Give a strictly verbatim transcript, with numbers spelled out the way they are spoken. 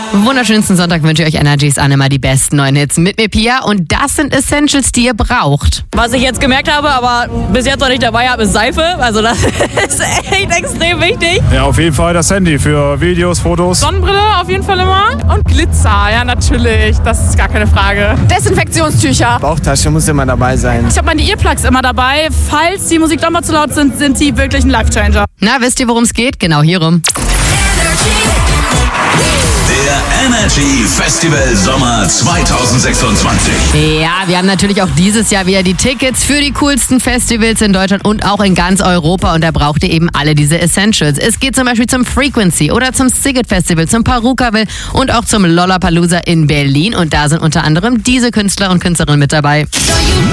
Wunderschönsten Sonntag wünsche ich euch Energies an, immer die besten neuen Hits mit mir, Pia. Und das sind Essentials, die ihr braucht. Was ich jetzt gemerkt habe, aber bis jetzt noch nicht dabei habe, ist Seife. Also das ist echt extrem wichtig. Ja, auf jeden Fall das Handy für Videos, Fotos. Sonnenbrille auf jeden Fall immer. Und Glitzer, ja natürlich, das ist gar keine Frage. Desinfektionstücher. Bauchtasche muss immer dabei sein. Ich habe meine Earplugs immer dabei. Falls die Musik doch mal zu laut sind, sind die wirklich ein Life-Changer. Na, wisst ihr, worum es geht? Genau hierum. Der Energy Festival Sommer zwanzig sechsundzwanzig. Ja, wir haben natürlich auch dieses Jahr wieder die Tickets für die coolsten Festivals in Deutschland und auch in ganz Europa. Und da braucht ihr eben alle diese Essentials. Es geht zum Beispiel zum Frequency oder zum Siget Festival, zum Parukaville und auch zum Lollapalooza in Berlin. Und da sind unter anderem diese Künstler und Künstlerinnen mit dabei.